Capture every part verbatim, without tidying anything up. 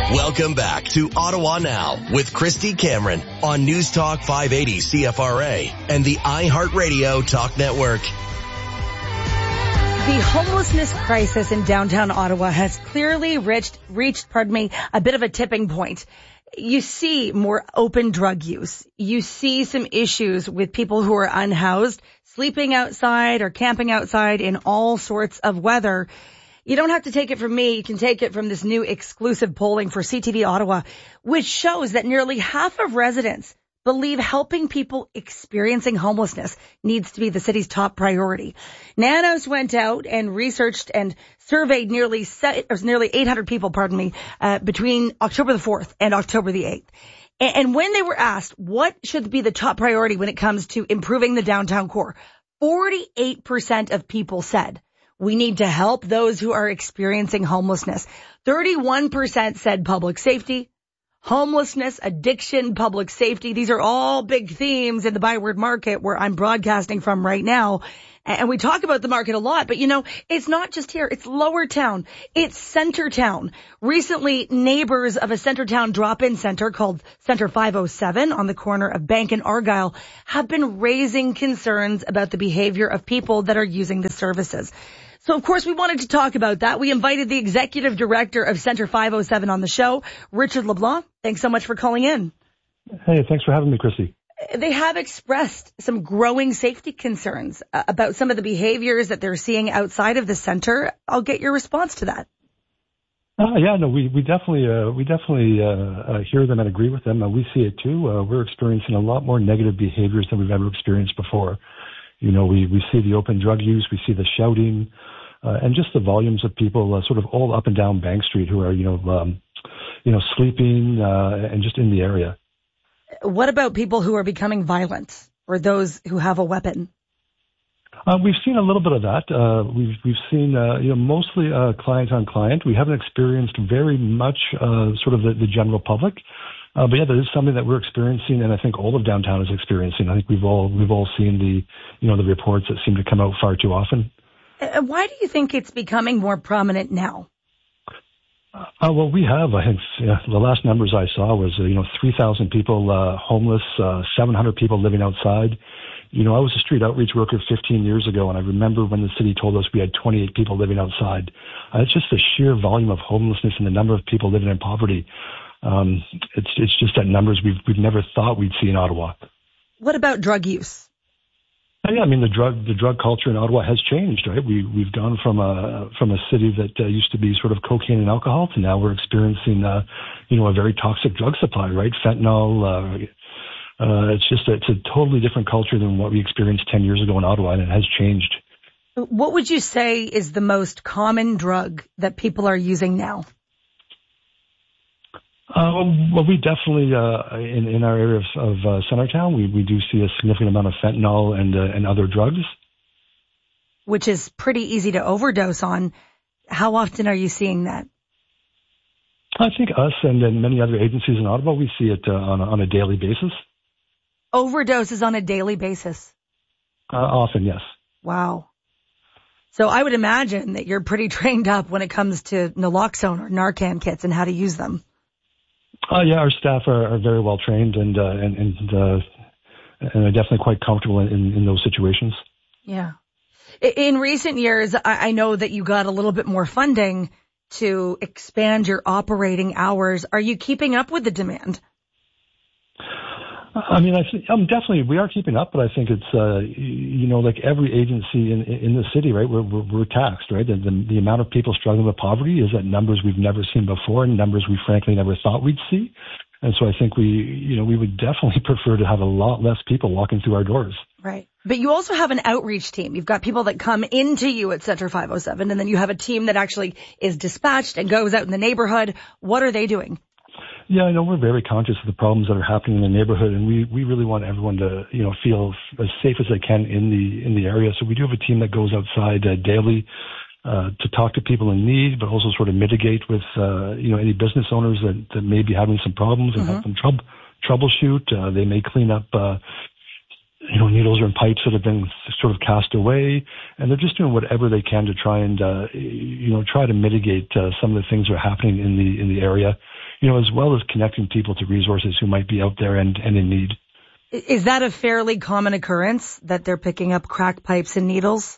Welcome back to Ottawa Now with Christy Cameron on News Talk five eighty C F R A and the iHeartRadio Talk Network. The homelessness crisis in downtown Ottawa has clearly reached, reached, pardon me, a bit of a tipping point. You see more open drug use. You see some issues with people who are unhoused, sleeping outside or camping outside in all sorts of weather. You don't have to take it from me. You can take it from this new exclusive polling for C T V Ottawa, which shows that nearly half of residents believe helping people experiencing homelessness needs to be the city's top priority. Nanos went out and researched and surveyed nearly se- or nearly eight hundred people, pardon me, uh, between October the fourth and October the eighth. And, and when they were asked what should be the top priority when it comes to improving the downtown core, forty-eight percent of people said we need to help those who are experiencing homelessness. thirty-one percent said public safety. Homelessness, addiction, public safety. These are all big themes in the Byward Market where I'm broadcasting from right now. And we talk about the market a lot, but you know, it's not just here. It's Lower Town. It's Centertown. Recently, neighbors of a Centertown drop-in center called Center five oh seven on the corner of Bank and Argyle have been raising concerns about the behavior of people that are using the services. So, of course, we wanted to talk about that. We invited the executive director of Center five oh seven on the show, Richard LeBlanc. Thanks so much for calling in. Hey, thanks for having me, Chrissy. They have expressed some growing safety concerns uh, about some of the behaviors that they're seeing outside of the center. I'll get your response to that. Uh, yeah, no, we, we definitely, uh, we definitely, uh, uh, hear them and agree with them. Uh, we see it too. Uh, we're experiencing a lot more negative behaviors than we've ever experienced before. You know, we, we see the open drug use, we see the shouting, uh, and just the volumes of people uh, sort of all up and down Bank Street who are, you know, um, you know, sleeping uh, and just in the area. What about people who are becoming violent or those who have a weapon? Uh, we've seen a little bit of that. Uh, we've we've seen uh, you know mostly uh, client on client. We haven't experienced very much uh, sort of the, the general public. Uh, but yeah, that is something that we're experiencing, and I think all of downtown is experiencing. I think we've all we've all seen the you know the reports that seem to come out far too often. And why do you think it's becoming more prominent now? Uh, well, we have. I think yeah, the last numbers I saw was uh, you know three thousand people uh, homeless, uh, seven hundred people living outside. You know, I was a street outreach worker fifteen years ago, and I remember when the city told us we had twenty-eight people living outside. Uh, it's just the sheer volume of homelessness and the number of people living in poverty. Um, it's it's just that numbers we've we've never thought we'd see in Ottawa. What about drug use? Yeah, I mean the drug the drug culture in Ottawa has changed, right? We we've gone from a from a city that uh, used to be sort of cocaine and alcohol to now we're experiencing uh, you know a very toxic drug supply, right? Fentanyl. Uh, uh, it's just a, it's a totally different culture than what we experienced ten years ago in Ottawa, and it has changed. What would you say is the most common drug that people are using now? Uh, well, we definitely, uh, in, in our area of, of uh, Centertown, we, we do see a significant amount of fentanyl and uh, and other drugs. Which is pretty easy to overdose on. How often are you seeing that? I think us and, and many other agencies in Ottawa, we see it uh, on, a, on a daily basis. Overdoses on a daily basis? Uh, often, yes. Wow. So I would imagine that you're pretty trained up when it comes to naloxone or Narcan kits and how to use them. Uh, yeah, our staff are, are very well trained and uh, and and, uh, and are definitely quite comfortable in, in those situations. Yeah. In recent years, I know that you got a little bit more funding to expand your operating hours. Are you keeping up with the demand? I mean, I think um, definitely we are keeping up, but I think it's uh, you know like every agency in in the city, right? We're we're, we're taxed, right? The, the the amount of people struggling with poverty is at numbers we've never seen before, and numbers we frankly never thought we'd see. And so I think we you know we would definitely prefer to have a lot less people walking through our doors. Right. But you also have an outreach team. You've got people that come into you at Center five oh seven, and then you have a team that actually is dispatched and goes out in the neighborhood. What are they doing? Yeah, I know we're very conscious of the problems that are happening in the neighborhood, and we, we really want everyone to, you know, feel as safe as they can in the in the area. So we do have a team that goes outside uh, daily uh, to talk to people in need, but also sort of mitigate with, uh, you know, any business owners that, that may be having some problems and mm-hmm. help them troub- troubleshoot. Uh, they may clean up, uh, you know, needles or pipes that have been sort of cast away, and they're just doing whatever they can to try and, uh, you know, try to mitigate uh, some of the things that are happening in the in the area. you know, as well as connecting people to resources who might be out there and, and in need. Is that a fairly common occurrence that they're picking up crack pipes and needles?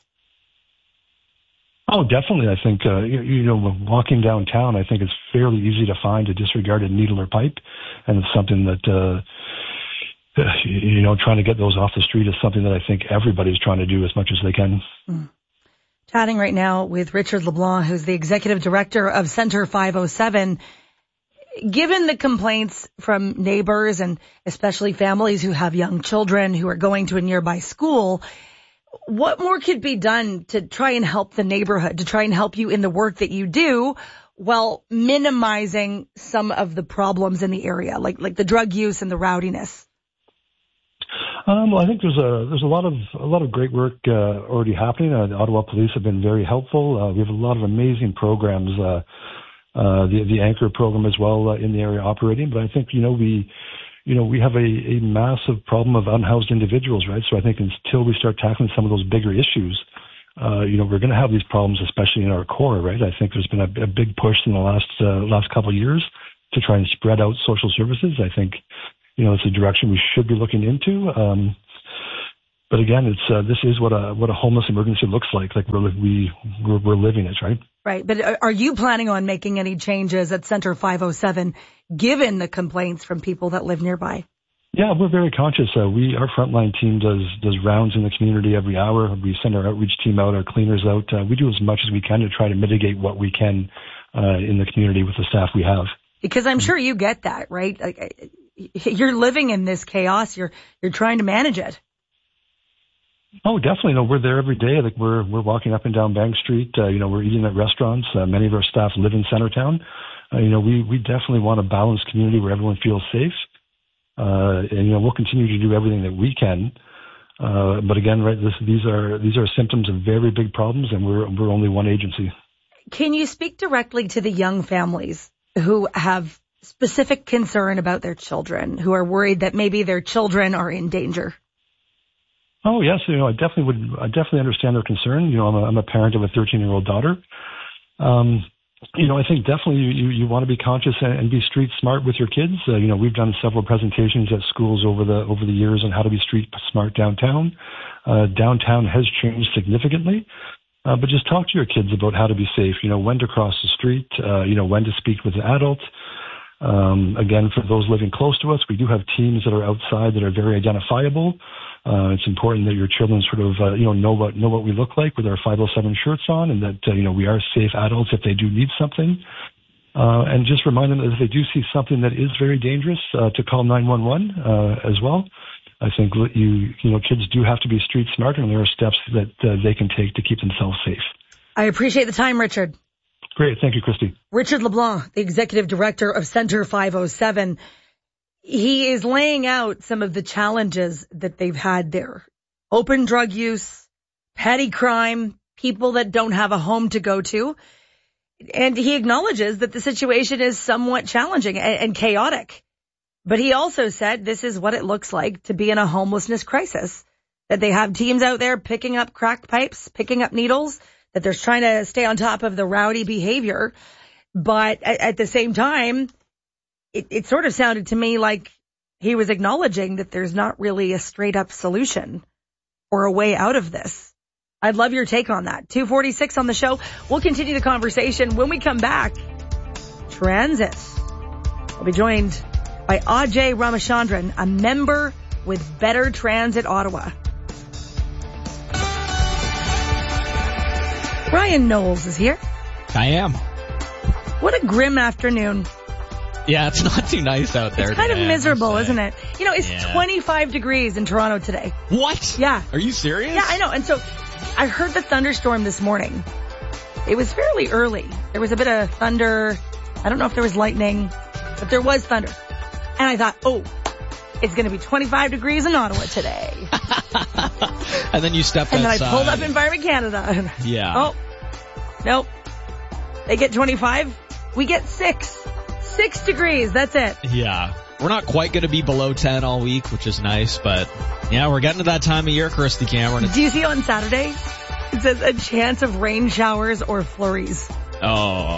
Oh, definitely. I think, uh, you, you know, walking downtown, I think it's fairly easy to find a disregarded needle or pipe. And it's something that, uh, you know, trying to get those off the street is something that I think everybody's trying to do as much as they can. Mm. Chatting right now with Richard LeBlanc, who's the executive director of Center five oh seven. Given the complaints from neighbors and especially families who have young children who are going to a nearby school, what more could be done to try and help the neighborhood, to try and help you in the work that you do while minimizing some of the problems in the area, like like the drug use and the rowdiness? Um, well, I think there's a there's a lot of a lot of great work uh, already happening. Uh, the Ottawa Police have been very helpful. Uh, we have a lot of amazing programs. Uh, Uh, the, the Anchor program as well uh, in the area operating. But I think, you know, we, you know, we have a, a massive problem of unhoused individuals, right? So I think until we start tackling some of those bigger issues, uh, you know, we're going to have these problems, especially in our core, right? I think there's been a, a big push in the last, uh, last couple of years to try and spread out social services. I think, you know, it's a direction we should be looking into. Um, but again, it's, uh, this is what a, what a homeless emergency looks like. Like we're, we, we're, we're living it, right? Right. But are you planning on making any changes at Center five oh seven, given the complaints from people that live nearby? Yeah, we're very conscious. Uh, we, our frontline team does, does rounds in the community every hour. We send our outreach team out, our cleaners out. Uh, we do as much as we can to try to mitigate what we can, uh, in the community with the staff we have. Because I'm sure you get that, right? Like, you're living in this chaos. You're, you're trying to manage it. Oh, definitely. No, we're there every day. Like we're we're walking up and down Bank Street. Uh, you know, we're eating at restaurants. Uh, many of our staff live in Centertown. Uh, you know, we we definitely want a balanced community where everyone feels safe. Uh, and you know, we'll continue to do everything that we can. Uh, but again, right, this, these are these are symptoms of very big problems, and we're we're only one agency. Can you speak directly to the young families who have specific concern about their children, who are worried that maybe their children are in danger? Oh, yes. You know, I definitely would, I definitely understand their concern. You know, I'm a, I'm a parent of a thirteen year old daughter. Um, you know, I think definitely you, you, you want to be conscious and, and be street smart with your kids. Uh, you know, we've done several presentations at schools over the, over the years on how to be street smart downtown. Uh, downtown has changed significantly. Uh, but just talk to your kids about how to be safe, you know, when to cross the street, uh, you know, when to speak with an adult. Um, again, for those living close to us, we do have teams that are outside that are very identifiable. Uh, it's important that your children sort of, uh, you know, know what, know what we look like with our five oh seven shirts on, and that, uh, you know, we are safe adults if they do need something. Uh, and just remind them that if they do see something that is very dangerous, uh, to call nine one one, uh, as well. I think you, you know, kids do have to be street smart, and there are steps that uh, they can take to keep themselves safe. I appreciate the time, Richard. Great. Thank you, Christy. Richard LeBlanc, the executive director of Center five oh seven. He is laying out some of the challenges that they've had there. Open drug use, petty crime, people that don't have a home to go to. And he acknowledges that the situation is somewhat challenging and, and chaotic. But he also said this is what it looks like to be in a homelessness crisis, that they have teams out there picking up crack pipes, picking up needles, that they're trying to stay on top of the rowdy behavior. But at, at the same time, it, it sort of sounded to me like he was acknowledging that there's not really a straight up solution or a way out of this. I'd love your take on that. two forty-six on the show. We'll continue the conversation when we come back. Transit. We'll be joined by Ajay Ramachandran, a member with Better Transit Ottawa. Ryan Knowles is here. I am. What a grim afternoon. Yeah, it's not too nice out there. It's kind today, of miserable, isn't it? You know, it's yeah. twenty-five degrees in Toronto today. What? Yeah. Are you serious? Yeah, I know. And so I heard the thunderstorm this morning. It was fairly early. There was a bit of thunder. I don't know if there was lightning, but there was thunder. And I thought, oh, it's going to be twenty-five degrees in Ottawa today. And then you stepped and outside. And then I pulled up Environment Canada. Yeah. Oh, nope. They get twenty-five. We get six. Six degrees. That's it. Yeah. We're not quite going to be below ten all week, which is nice, but yeah, we're getting to that time of year, Christy Cameron. Do you see on Saturday? It says a chance of rain showers or flurries. Oh.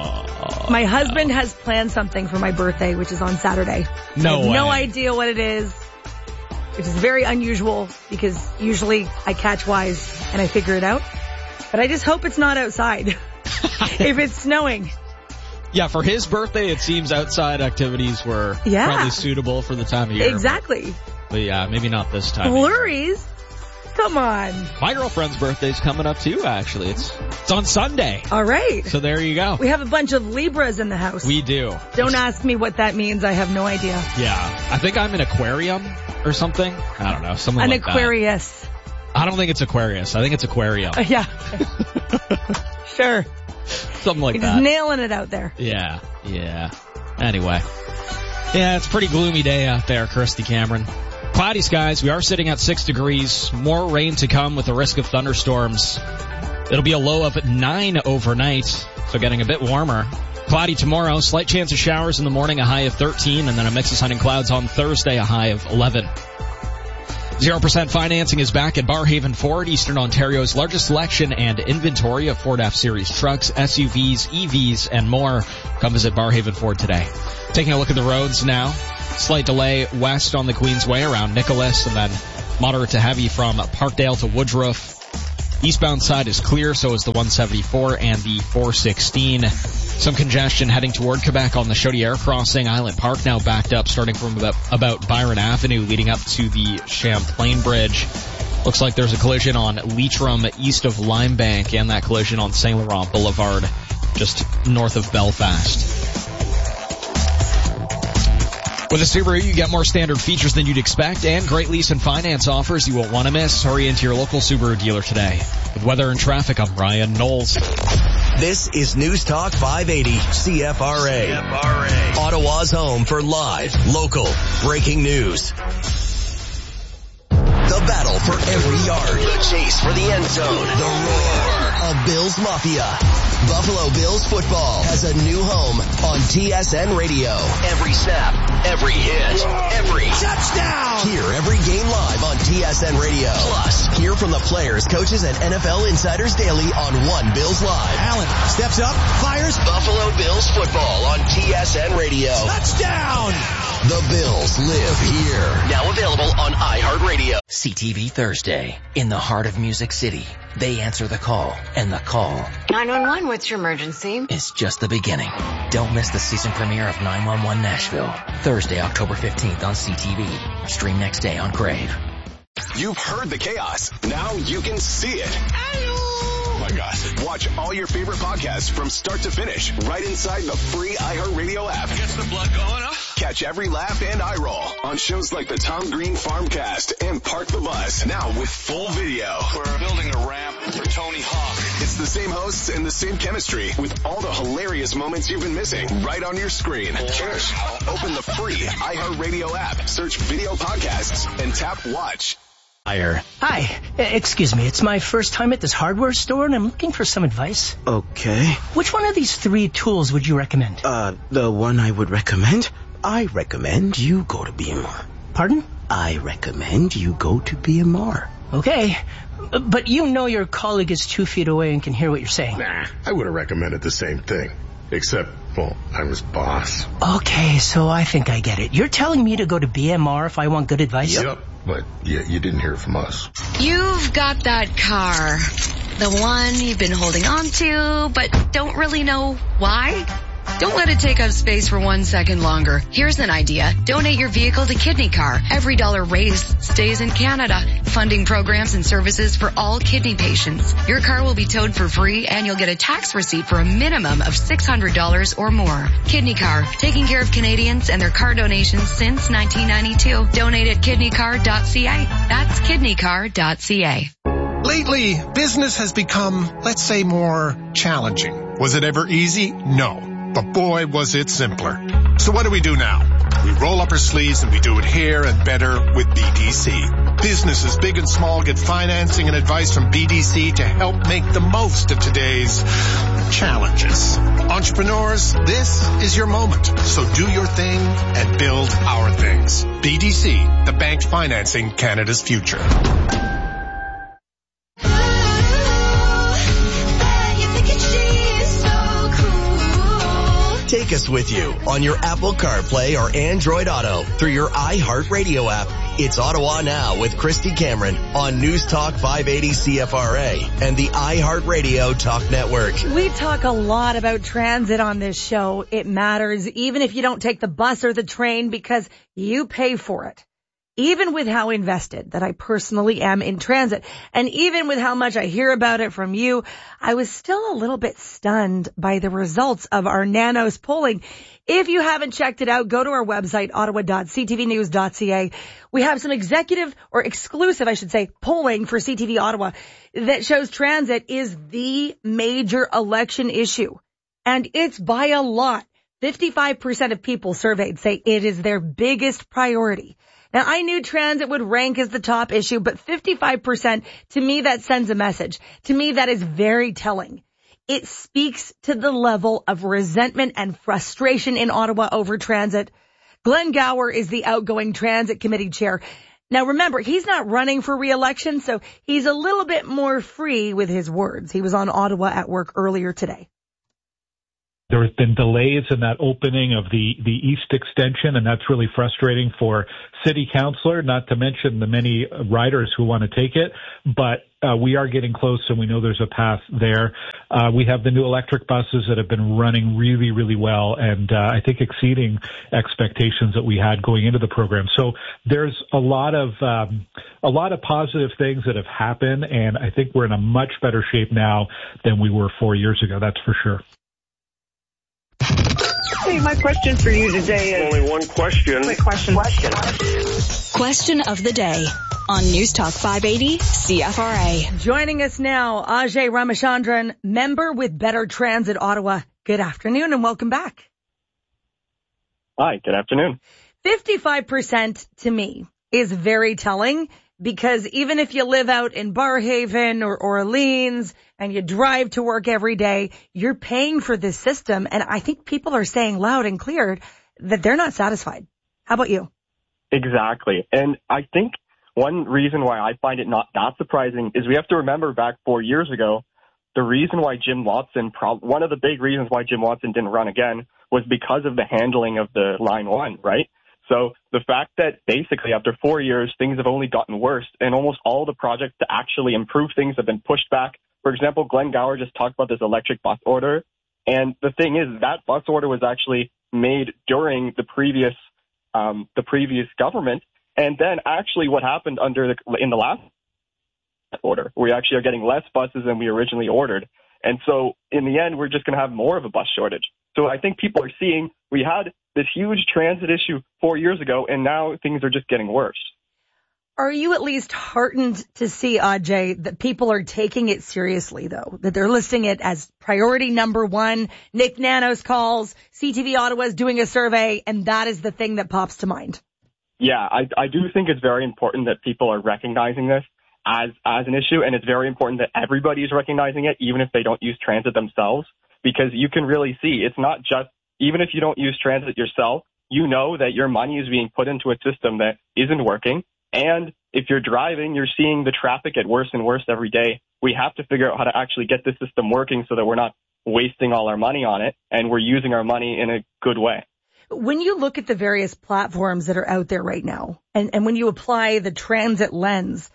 Oh, my husband no. has planned something for my birthday, which is on Saturday. No I have way. no idea what it is, which is very unusual because usually I catch wise and I figure it out. But I just hope it's not outside. If it's snowing. Yeah, for his birthday, it seems outside activities were yeah. probably suitable for the time of year. Exactly. But, but yeah, maybe not this time. Flurries? Come on. My girlfriend's birthday's coming up too, actually. It's it's on Sunday. All right. So there you go. We have a bunch of Libras in the house. We do. Don't ask me what that means. I have no idea. Yeah. I think I'm an Aquarium or something. I don't know. Something an like Aquarius. that. I don't think it's Aquarius. I think it's Aquarium. Uh, yeah. Sure. Something like You're that. Just nailing it out there. Yeah. Yeah. Anyway. Yeah, it's a pretty gloomy day out there, Christy Cameron. Cloudy skies. We are sitting at six degrees. More rain to come with the risk of thunderstorms. It'll be a low of nine overnight, so getting a bit warmer. Cloudy tomorrow. Slight chance of showers in the morning, a high of thirteen, and then a mix of sun and clouds on Thursday, a high of eleven. zero percent financing is back at Barhaven Ford, Eastern Ontario's largest selection and inventory of Ford F-Series trucks, S U Vs, E Vs, and more. Come visit Barhaven Ford today. Taking a look at the roads now. Slight delay west on the Queensway around Nicholas, and then moderate to heavy from Parkdale to Woodruff. Eastbound side is clear, so is the one seventy-four and the four sixteen. Some congestion heading toward Quebec on the Chaudière crossing. Island Park now backed up, starting from about, about Byron Avenue, leading up to the Champlain Bridge. Looks like there's a collision on Leitrim east of Limebank, and that collision on Saint Laurent Boulevard just north of Belfast. With a Subaru, you get more standard features than you'd expect and great lease and finance offers you won't want to miss. Hurry into your local Subaru dealer today. With weather and traffic, I'm Ryan Knowles. This is News Talk five eighty C F R A. C F R A. Ottawa's home for live, local, breaking news. The battle for every yard. The chase for the end zone. The roar of Bills Mafia. Buffalo Bills football has a new home on T S N Radio. Every snap, every hit, every touchdown. Hear every game live on T S N Radio. Plus, hear from the players, coaches, and N F L insiders daily on One Bills Live. Allen steps up, fires. Buffalo Bills football on T S N Radio. Touchdown. The Bills live here. Now available on iHeartRadio. C T V Thursday. In the heart of Music City. They answer the call, and the call nine one one, what's your emergency? It's just the beginning. Don't miss the season premiere of nine one one Nashville. Thursday, October fifteenth on C T V. Stream next day on Crave. You've heard the chaos. Now you can see it. Oh my gosh. Watch all your favorite podcasts from start to finish right inside the free iHeartRadio app. Gets the blood going, huh? Catch every laugh and eye roll on shows like the Tom Green Farmcast and Park the Bus. Now with full video. We're building a ramp for Tony Hawk. It's the same hosts and the same chemistry with all the hilarious moments you've been missing right on your screen. Cheers. Open the free iHeartRadio app, search video podcasts, and tap watch. Hi, excuse me, it's my first time at this hardware store and I'm looking for some advice. Okay. Which one of these three tools would you recommend? Uh, the one I would recommend? I recommend you go to B M R. Pardon? I recommend you go to B M R. Okay, but you know your colleague is two feet away and can hear what you're saying. Nah, I would have recommended the same thing. Except, well, I'm his boss. Okay, so I think I get it. You're telling me to go to B M R if I want good advice? Yep, but yeah, you didn't hear it from us. You've got that car. The one you've been holding on to, but don't really know why? Don't let it take up space for one second longer. Here's an idea. Donate your vehicle to Kidney Car. Every dollar raised stays in Canada, funding programs and services for all kidney patients. Your car will be towed for free and you'll get a tax receipt for a minimum of six hundred dollars or more. Kidney Car, taking care of Canadians and their car donations since nineteen ninety-two. Donate at kidney car dot c a. That's kidney car dot c a. Lately, business has become, let's say, more challenging. Was it ever easy? No. But boy, was it simpler. So what do we do now? We roll up our sleeves and we do it here and better with B D C. Businesses big and small get financing and advice from B D C to help make the most of today's challenges. Entrepreneurs, this is your moment. So do your thing and build our things. B D C, the bank financing Canada's future. Take us with you on your Apple CarPlay or Android Auto through your iHeartRadio app. It's Ottawa Now with Christy Cameron on News Talk five eighty C F R A and the iHeartRadio Talk Network. We talk a lot about transit on this show. It matters even if you don't take the bus or the train because you pay for it. Even with how invested that I personally am in transit, and even with how much I hear about it from you, I was still a little bit stunned by the results of our Nanos polling. If you haven't checked it out, go to our website, ottawa dot c t v news dot c a. We have some executive, or exclusive, I should say, polling for C T V Ottawa that shows transit is the major election issue. And it's by a lot. fifty-five percent of people surveyed say it is their biggest priority. Now, I knew transit would rank as the top issue, but fifty-five percent, to me, that sends a message. To me, that is very telling. It speaks to the level of resentment and frustration in Ottawa over transit. Glenn Gower is the outgoing transit committee chair. Now, remember, he's not running for re-election, so he's a little bit more free with his words. He was on Ottawa at Work earlier today. There have been delays in that opening of the, the east extension, and that's really frustrating for city councilor, not to mention the many riders who want to take it. But uh, we are getting close, and we know there's a path there. Uh, we have the new electric buses that have been running really, really well, and uh, I think exceeding expectations that we had going into the program. So there's a lot of um, a lot of positive things that have happened, and I think we're in a much better shape now than we were four years ago. That's for sure. Hey, my question for you today is... Only one question. Quick question. Question. Question of the day on News Talk five eighty C F R A. Joining us now, Ajay Ramachandran, member with Better Transit Ottawa. Good afternoon and welcome back. Hi, good afternoon. fifty-five percent to me is very telling because even if you live out in Barhaven or Orleans and you drive to work every day, you're paying for this system. And I think people are saying loud and clear that they're not satisfied. How about you? Exactly. And I think one reason why I find it not that surprising is we have to remember back four years ago, the reason why Jim Watson, one of the big reasons why Jim Watson didn't run again was because of the handling of the Line one, right? So the fact that basically after four years, things have only gotten worse and almost all the projects to actually improve things have been pushed back. For example, Glenn Gower just talked about this electric bus order. And the thing is that bus order was actually made during the previous, um, the previous government. And then actually what happened under the, in the last order, we actually are getting less buses than we originally ordered. And so in the end, we're just going to have more of a bus shortage. So I think people are seeing we had this huge transit issue four years ago, and now things are just getting worse. Are you at least heartened to see, Ajay, that people are taking it seriously, though, that they're listing it as priority number one? Nick Nanos calls, C T V Ottawa is doing a survey, and that is the thing that pops to mind. Yeah, I, I do think it's very important that people are recognizing this as, as an issue, and it's very important that everybody is recognizing it, even if they don't use transit themselves, because you can really see it's not just, even if you don't use transit yourself, you know that your money is being put into a system that isn't working. And if you're driving, you're seeing the traffic get worse and worse every day. We have to figure out how to actually get this system working so that we're not wasting all our money on it and we're using our money in a good way. When you look at the various platforms that are out there right now, and, and when you apply the transit lens,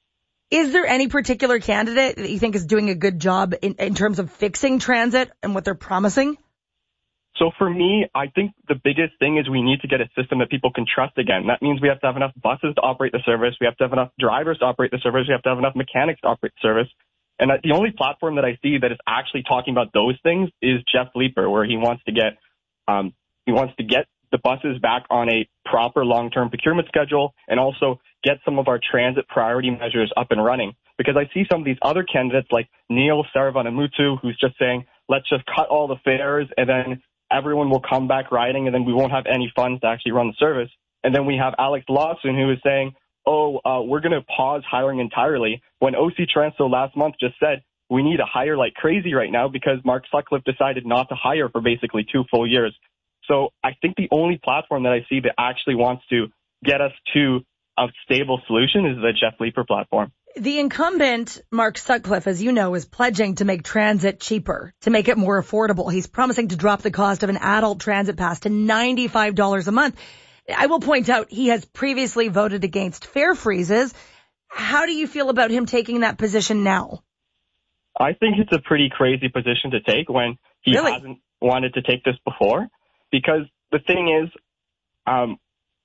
is there any particular candidate that you think is doing a good job in, in terms of fixing transit and what they're promising? So for me, I think the biggest thing is we need to get a system that people can trust again. That means we have to have enough buses to operate the service. We have to have enough drivers to operate the service. We have to have enough mechanics to operate the service. And the only platform that I see that is actually talking about those things is Jeff Leeper, where he wants to get, um, he wants to get the buses back on a proper long-term procurement schedule and also get some of our transit priority measures up and running. Because I see some of these other candidates like Neil Saravanamuthu, who's just saying, let's just cut all the fares and then everyone will come back riding and then we won't have any funds to actually run the service. And then we have Alex Lawson, who is saying, oh, uh, we're going to pause hiring entirely, when O C Transo last month just said we need to hire like crazy right now because Mark Sutcliffe decided not to hire for basically two full years. So I think the only platform that I see that actually wants to get us to a stable solution is the Jeff Leeper platform. The incumbent, Mark Sutcliffe, as you know, is pledging to make transit cheaper, to make it more affordable. He's promising to drop the cost of an adult transit pass to ninety-five dollars a month. I will point out he has previously voted against fare freezes. How do you feel about him taking that position now? I think it's a pretty crazy position to take when he really? hasn't wanted to take this before. Because the thing is, um,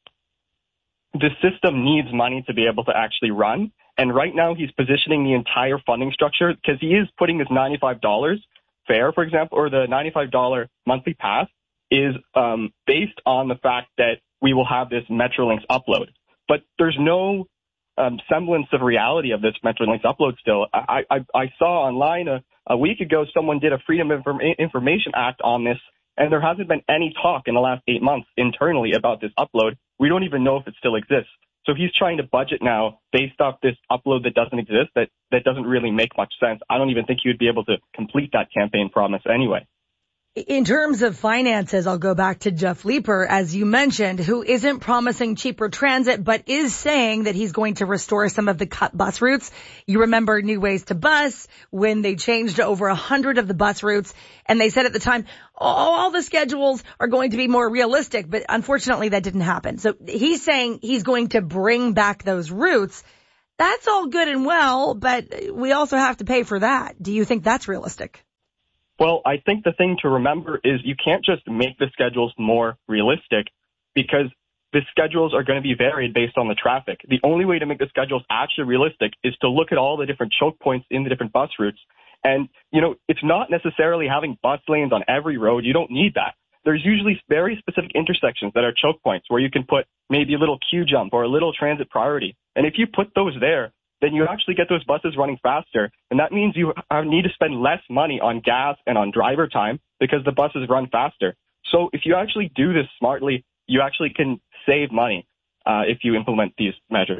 the system needs money to be able to actually run. And right now he's positioning the entire funding structure because he is putting this ninety-five dollars fare, for example, or the ninety-five dollars monthly pass is um, based on the fact that we will have this Metrolinx upload. But there's no um, semblance of reality of this Metrolinx upload still. I, I, I saw online a, a week ago someone did a Freedom of Information Act on this, and there hasn't been any talk in the last eight months internally about this upload. We don't even know if it still exists. So he's trying to budget now based off this upload that doesn't exist, that, that doesn't really make much sense. I don't even think he would be able to complete that campaign promise anyway. In terms of finances, I'll go back to Jeff Leeper, as you mentioned, who isn't promising cheaper transit, but is saying that he's going to restore some of the cut bus routes. You remember New Ways to Bus when they changed over a hundred of the bus routes, and they said at the time, oh, all the schedules are going to be more realistic, but unfortunately that didn't happen. So he's saying he's going to bring back those routes. That's all good and well, but we also have to pay for that. Do you think that's realistic? Well, I think the thing to remember is you can't just make the schedules more realistic because the schedules are going to be varied based on the traffic. The only way to make the schedules actually realistic is to look at all the different choke points in the different bus routes. And, you know, it's not necessarily having bus lanes on every road. You don't need that. There's usually very specific intersections that are choke points where you can put maybe a little queue jump or a little transit priority. And if you put those there, then you actually get those buses running faster. And that means you need to spend less money on gas and on driver time because the buses run faster. So if you actually do this smartly, you actually can save money uh, if you implement these measures.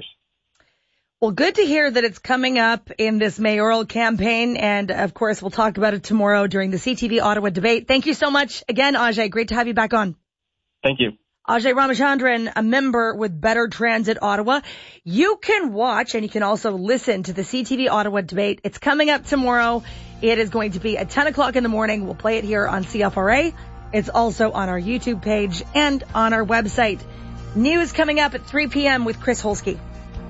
Well, good to hear that it's coming up in this mayoral campaign. And, of course, we'll talk about it tomorrow during the C T V Ottawa debate. Thank you so much again, Ajay. Great to have you back on. Thank you. Ajay Ramachandran, a member with Better Transit Ottawa. You can watch and you can also listen to the C T V Ottawa debate. It's coming up tomorrow. It is going to be at ten o'clock in the morning. We'll play it here on C F R A. It's also on our YouTube page and on our website. News coming up at three p.m. with Chris Holsky.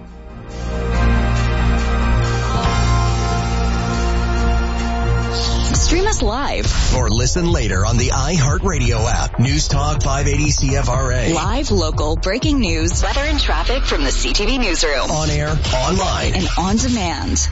Stream us live. Or listen later on the iHeartRadio app. News Talk five eighty C F R A. Live, local, breaking news, weather and traffic from the C T V newsroom. On air, online, and on demand.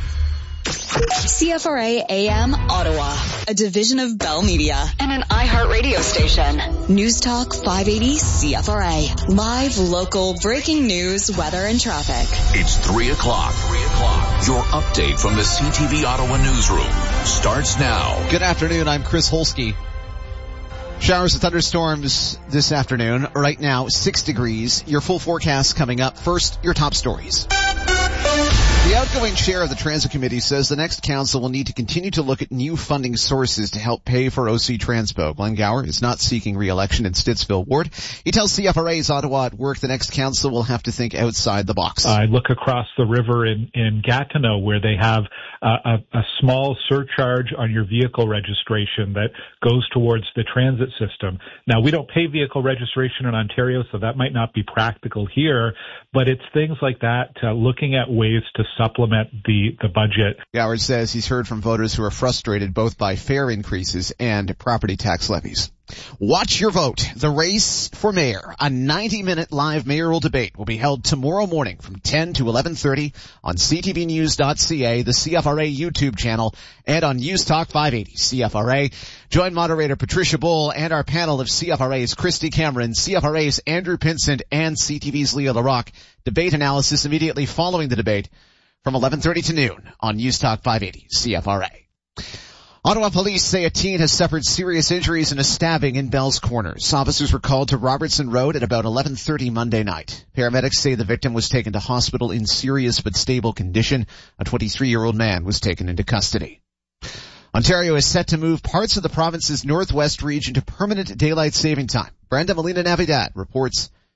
C F R A A M Ottawa, a division of Bell Media and an iHeartRadio station. News Talk five eighty C F R A. Live, local, breaking news, weather and traffic. It's three o'clock. Three o'clock. Your update from the C T V Ottawa newsroom starts now. Good afternoon. I'm Chris Holsky. Showers and thunderstorms this afternoon. Right now, six degrees. Your full forecast coming up. First, your top stories. The outgoing chair of the Transit Committee says the next council will need to continue to look at new funding sources to help pay for O C Transpo. Glenn Gower is not seeking re-election in Stittsville Ward. He tells C F R A's Ottawa at Work the next council will have to think outside the box. I look across the river in, in Gatineau where they have uh, a, a small surcharge on your vehicle registration that goes towards the transit system. Now, we don't pay vehicle registration in Ontario, so that might not be practical here, but it's things like that, uh, looking at ways to supplement the, the budget. Gower says he's heard from voters who are frustrated both by fare increases and property tax levies. Watch your vote. The race for mayor, a ninety-minute live mayoral debate, will be held tomorrow morning from ten to eleven thirty on c t v news dot c a, the C F R A YouTube channel, and on News Talk five eighty C F R A. Join moderator Patricia Bull and our panel of C F R A's Christy Cameron, C F R A's Andrew Pinsent, and C T V's Leah LaRocque. Debate analysis immediately following the debate from eleven thirty to noon on News Talk five eighty C F R A. Ottawa police say a teen has suffered serious injuries in a stabbing in Bell's Corners. Officers were called to Robertson Road at about eleven thirty Monday night. Paramedics say the victim was taken to hospital in serious but stable condition. A twenty-three-year-old man was taken into custody. Ontario is set to move parts of the province's northwest region to permanent daylight saving time. Brenda Molina Navidad reports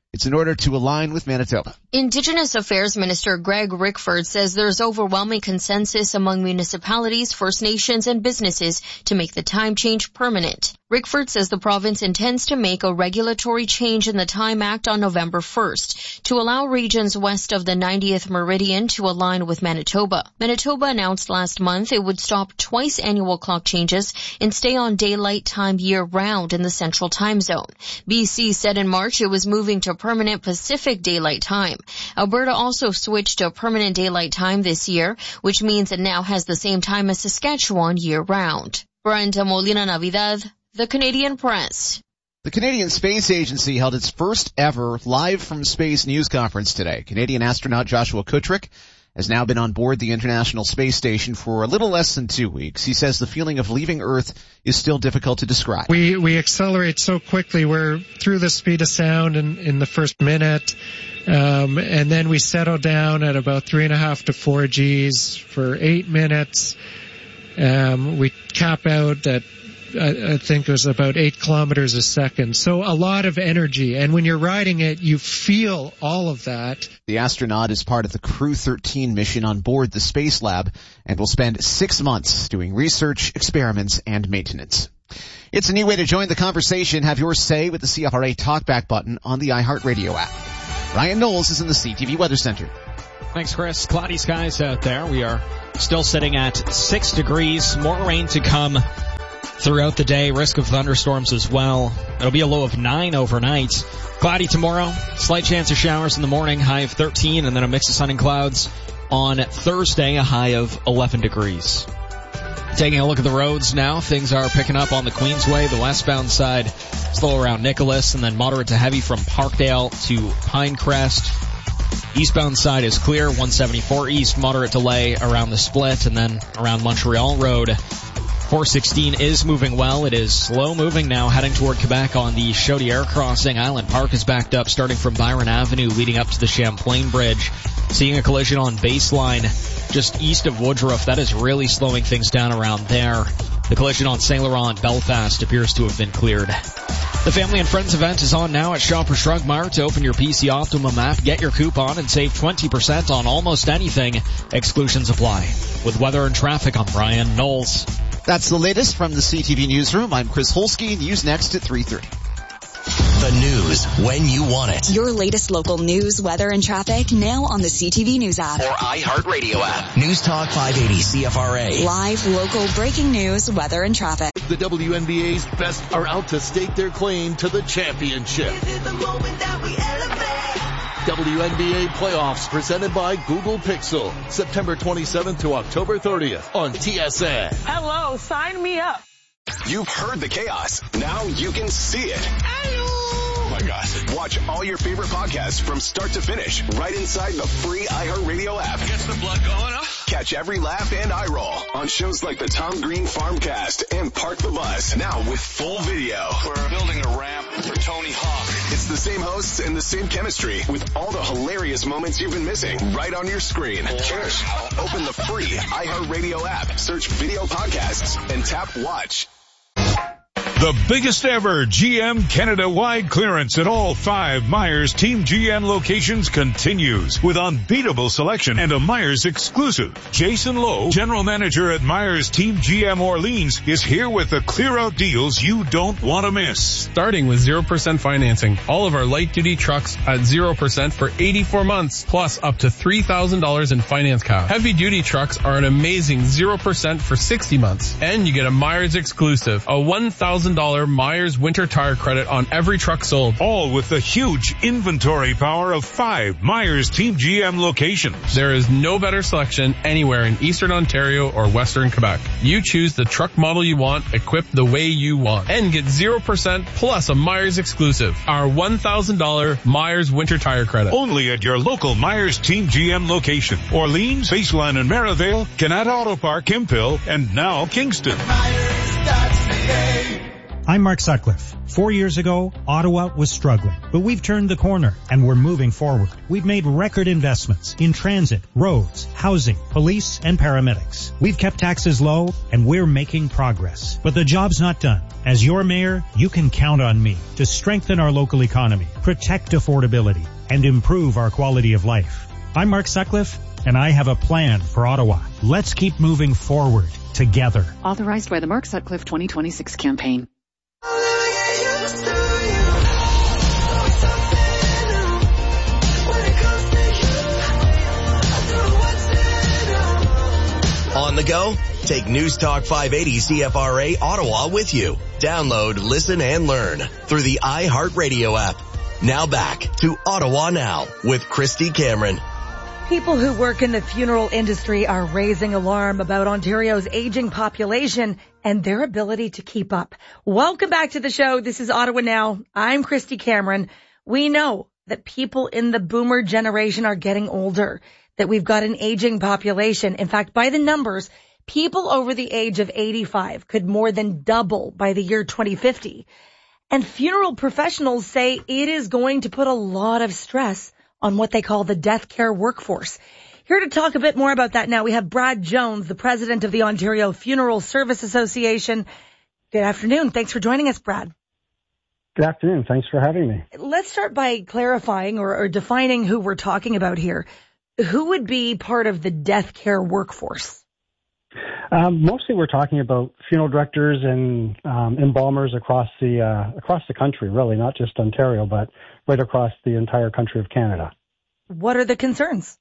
It's in order to align with Manitoba. Indigenous Affairs Minister Greg Rickford says there's overwhelming consensus among municipalities, First Nations, and businesses to make the time change permanent. Rickford says the province intends to make a regulatory change in the Time Act on November first to allow regions west of the ninetieth meridian to align with Manitoba. Manitoba announced last month it would stop twice annual clock changes and stay on daylight time year-round in the Central Time Zone. B C said in March it was moving to permanent Pacific Daylight Time. Alberta also switched to permanent daylight time this year, which means it now has the same time as Saskatchewan year-round. Brenda Molina Navidad, The Canadian Press. The Canadian Space Agency held its first ever live from space news conference today. Canadian astronaut Joshua Kutrick has now been on board the International Space Station for a little less than two weeks. He says the feeling of leaving Earth is still difficult to describe. We we accelerate so quickly. We're through the speed of sound in, in the first minute, um, and then we settle down at about three and a half to four Gs for eight minutes. Um, we cap out at I think it was about eight kilometers a second. So a lot of energy. And when you're riding it, you feel all of that. The astronaut is part of the Crew thirteen mission on board the Space Lab and will spend six months doing research, experiments, and maintenance. It's a new way to join the conversation. Have your say with the C F R A Talkback button on the iHeartRadio app. Ryan Knowles is in the C T V Weather Center. Thanks, Chris. Cloudy skies out there. We are still sitting at six degrees. More rain to come throughout the day. Risk of thunderstorms as well. It'll be a low of nine overnight. Cloudy tomorrow. Slight chance of showers in the morning. High of thirteen, and then a mix of sun and clouds on Thursday. A high of eleven degrees. Taking a look at the roads now. Things are picking up on the Queensway. The westbound side slow around Nicholas, and then moderate to heavy from Parkdale to Pinecrest. Eastbound side is clear. one seventy-four east, moderate delay around the split, and then around Montreal Road. four sixteen is moving well. It is slow moving now, heading toward Quebec on the Chaudière crossing. Island Park is backed up, starting from Byron Avenue, leading up to the Champlain Bridge. Seeing a collision on Baseline just east of Woodruff. That is really slowing things down around there. The collision on Saint Laurent Belfast appears to have been cleared. The Family and Friends event is on now at Shoppers Drug Mart. To open your P C Optimum app, get your coupon, and save twenty percent on almost anything. Exclusions apply. With weather and traffic, I'm Brian Knowles. That's the latest from the C T V Newsroom. I'm Chris Holsky. News next at three thirty. The news when you want it. Your latest local news, weather, and traffic now on the C T V News app. Or iHeartRadio app. News Talk five eighty C F R A. Live, local, breaking news, weather, and traffic. The W N B A's best are out to stake their claim to the championship. This is the moment that we elevate. W N B A playoffs presented by Google Pixel. September twenty-seventh to October thirtieth on T S N. Hello, sign me up. You've heard the chaos. Now you can see it. Oh my God. Watch all your favorite podcasts from start to finish right inside the free iHeartRadio app. Gets the blood going, huh? Catch every laugh and eye roll on shows like the Tom Green Farmcast and Park the Bus. Now with full video. We're building a ramp for Tony Hawk. It's the same hosts and the same chemistry with all the hilarious moments you've been missing right on your screen. Cheers. Open the free iHeartRadio app, search video podcasts, and tap watch. The biggest ever G M Canada-wide clearance at all five Myers Team G M locations continues with unbeatable selection and a Myers exclusive. Jason Lowe, General Manager at Myers Team G M Orleans, is here with the clear-out deals you don't want to miss. Starting with zero percent financing. All of our light-duty trucks at zero percent for eighty-four months, plus up to three thousand dollars in finance cash. Heavy-duty trucks are an amazing zero percent for sixty months. And you get a Myers exclusive, a one thousand dollars Myers winter tire credit on every truck sold. All with the huge inventory power of five Myers Team G M locations. There is no better selection anywhere in Eastern Ontario or Western Quebec. You choose the truck model you want, equipped the way you want, and get zero percent plus a Myers exclusive, our one thousand dollars Myers winter tire credit. Only at your local Myers Team G M location. Orleans, Baseline and Merivale, Canada Auto Park, Hemphill, and now Kingston. Myers, that's the I'm Mark Sutcliffe. Four years ago, Ottawa was struggling, but we've turned the corner and we're moving forward. We've made record investments in transit, roads, housing, police, and paramedics. We've kept taxes low and we're making progress. But the job's not done. As your mayor, you can count on me to strengthen our local economy, protect affordability, and improve our quality of life. I'm Mark Sutcliffe, and I have a plan for Ottawa. Let's keep moving forward together. Authorized by the Mark Sutcliffe twenty twenty-six campaign. On the go? Take News Talk five eighty C F R A Ottawa with you. Download, listen, and learn through the iHeartRadio app. Now back to Ottawa Now with Christy Cameron. People who work in the funeral industry are raising alarm about Ontario's aging population and their ability to keep up. Welcome back to the show. This is Ottawa Now. I'm Christy Cameron. We know that people in the boomer generation are getting older, that we've got an aging population. In fact, by the numbers, people over the age of eighty-five could more than double by the year twenty fifty. And funeral professionals say it is going to put a lot of stress on what they call the death care workforce. Here to talk a bit more about that now, we have Brad Jones, the president of the Ontario Funeral Service Association. Good afternoon. Thanks for joining us, Brad. Good afternoon. Thanks for having me. Let's start by clarifying or, or defining who we're talking about here. Who would be part of the death care workforce? Um, mostly we're talking about funeral directors and um, embalmers across the uh, across the country, really, not just Ontario, but right across the entire country of Canada. What are the concerns?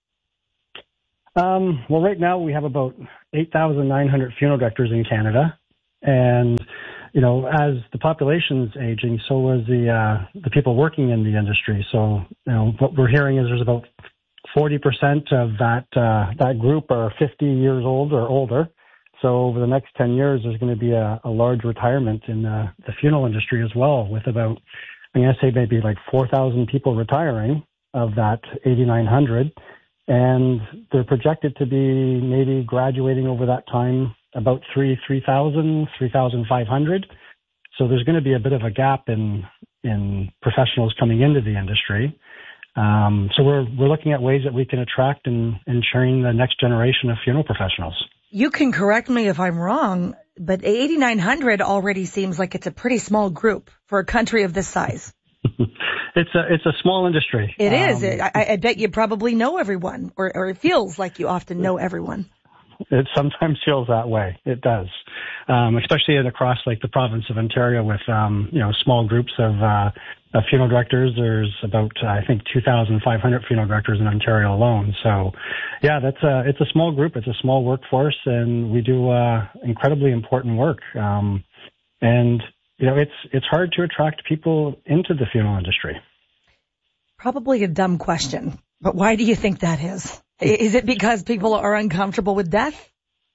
Um, well, right now we have about eight thousand nine hundred funeral directors in Canada, and you know, as the population's aging, so is the uh, the people working in the industry. So, you know, what we're hearing is there's about forty percent of that uh, that group are fifty years old or older. So over the next ten years, there's going to be a, a large retirement in uh, the funeral industry as well, with about, I'm going to say maybe like four thousand people retiring of that eighty-nine hundred. And they're projected to be maybe graduating over that time about three, three thousand, three thousand five hundred. So there's going to be a bit of a gap in, in professionals coming into the industry. Um, so we're, we're looking at ways that we can attract and, and train the next generation of funeral professionals. You can correct me if I'm wrong, but eighty-nine hundred already seems like it's a pretty small group for a country of this size. It's a it's a small industry. It um, is. I, I bet you probably know everyone, or, or it feels like you often know everyone. It sometimes feels that way. It does, um, especially across like the province of Ontario with um, you know small groups of, uh, of funeral directors. There's about uh, I think two thousand five hundred funeral directors in Ontario alone. So, yeah, that's a it's a small group. It's a small workforce, and we do uh, incredibly important work. Um, and you know, it's it's hard to attract people into the funeral industry. Probably a dumb question, but why do you think that is? Is it because people are uncomfortable with death?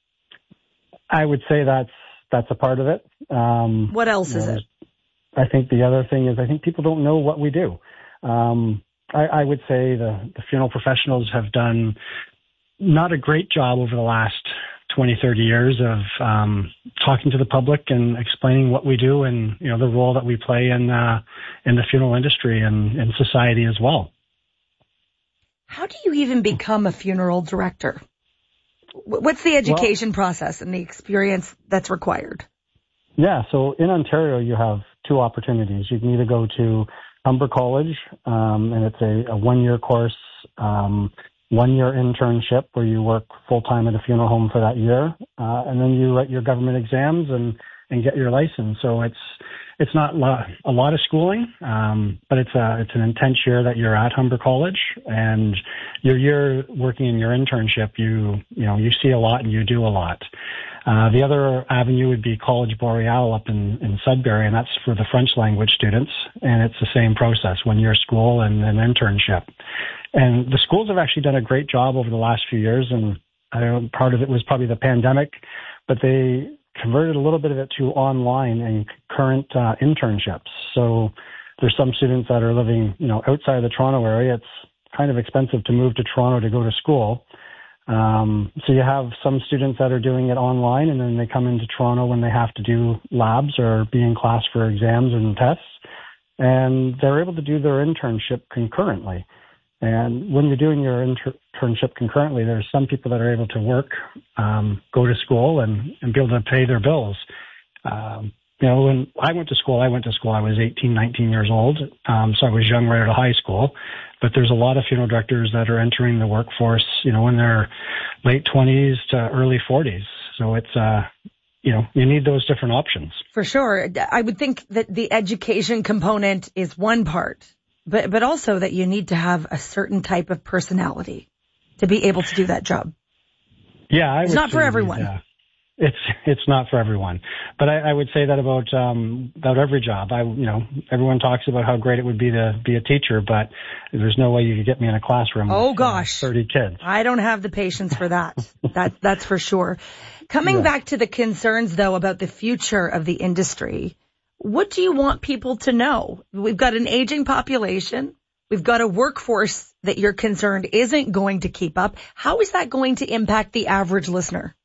I would say that's that's a part of it. Um, what else you know, is it? I think the other thing is I think people don't know what we do. Um, I, I would say the, the funeral professionals have done not a great job over the last twenty, thirty years of um, talking to the public and explaining what we do and, you know, the role that we play in uh, in the funeral industry and in society as well. How do you even become a funeral director? What's the education well, process and the experience that's required? Yeah, so in Ontario, you have two opportunities. You can either go to Humber College, um, and it's a, a one-year course, um, one-year internship where you work full-time at a funeral home for that year, uh, and then you write your government exams and, and get your license. So it's it's not lo- a lot of schooling, um, but it's a it's an intense year that you're at Humber College, and your year working in your internship, you you know you see a lot and you do a lot. Uh, the other avenue would be College Boreal up in, in Sudbury, and that's for the French language students, and it's the same process, one-year school and an internship. And the schools have actually done a great job over the last few years, and I know part of it was probably the pandemic, but they converted a little bit of it to online and current uh, internships. So there's some students that are living, you know, outside of the Toronto area. It's kind of expensive to move to Toronto to go to school. Um, so you have some students that are doing it online, and then they come into Toronto when they have to do labs or be in class for exams and tests, and they're able to do their internship concurrently. And when you're doing your inter- internship concurrently, there's some people that are able to work, um, go to school, and, and be able to pay their bills. Um, you know, when I went to school, I went to school, I was eighteen, nineteen years old, um, so I was young right out of high school. But there's a lot of funeral directors that are entering the workforce, you know, in their late twenties to early forties. So it's, uh, you know, you need those different options. For sure. I would think that the education component is one part, but, but also that you need to have a certain type of personality to be able to do that job. Yeah, I It's would not for say, everyone. Uh, It's it's not for everyone, but I, I would say that about um, about every job. I you know everyone talks about how great it would be to be a teacher, but there's no way you could get me in a classroom. Oh with, gosh, uh, thirty kids. I don't have the patience for that. that that's for sure. Coming Yeah. back to the concerns though about the future of the industry, what do you want people to know? We've got an aging population. We've got a workforce that you're concerned isn't going to keep up. How is that going to impact the average listener?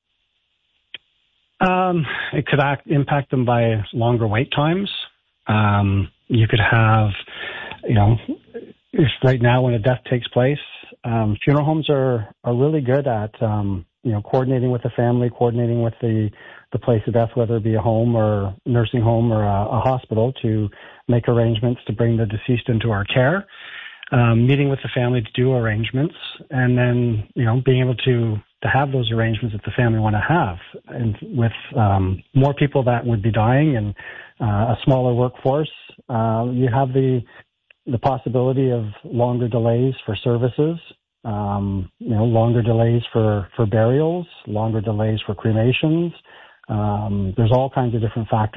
Um, it could act, impact them by longer wait times. Um, you could have, you know, if right now when a death takes place, um, funeral homes are, are really good at, um, you know, coordinating with the family, coordinating with the, the place of death, whether it be a home or nursing home or a, a hospital, to make arrangements to bring the deceased into our care. Um, meeting with the family to do arrangements, and then, you know, being able to, to have those arrangements that the family want to have. And with um, more people that would be dying and uh, a smaller workforce, uh, you have the the possibility of longer delays for services, um, you know, longer delays for, for burials, longer delays for cremations. Um, there's all kinds of different factors